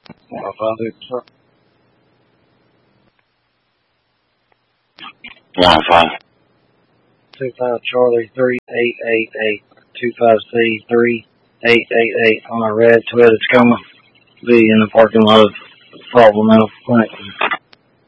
105. 105. 25 Charlie 3888. 25C 3888 on a red Toyota Tacoma. Be in the parking lot of Salisbury Clinic.